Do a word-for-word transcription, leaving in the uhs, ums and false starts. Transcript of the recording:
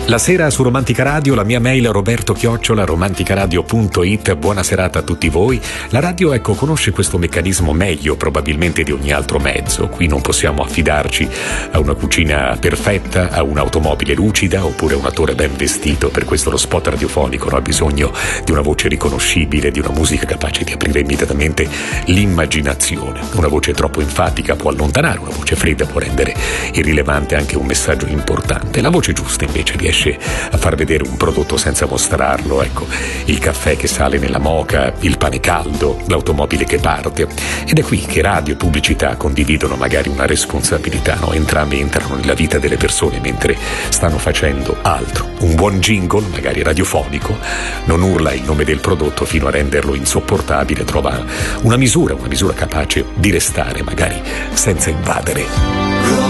La sera su Romantica Radio, la mia mail roberto chiocciola romanticaradio punto it. Buona serata a tutti voi. La radio, ecco, conosce questo meccanismo meglio probabilmente di ogni altro mezzo. Qui non possiamo affidarci a una cucina perfetta, a un'automobile lucida oppure a un attore ben vestito. Per questo lo spot radiofonico non ha bisogno di una voce riconoscibile, di una musica capace di aprire immediatamente l'immaginazione. Una voce troppo enfatica può allontanare, una voce fredda può rendere irrilevante anche un messaggio importante. La voce giusta invece riesce a far vedere un prodotto senza mostrarlo, ecco, il caffè che sale nella moka, il pane caldo, l'automobile che parte. Ed è qui che radio e pubblicità condividono magari una responsabilità, no? Entrambi entrano nella vita delle persone mentre stanno facendo altro. Un buon jingle, magari radiofonico, non urla il nome del prodotto fino a renderlo insopportabile, trova una misura, una misura capace di restare magari senza invadere.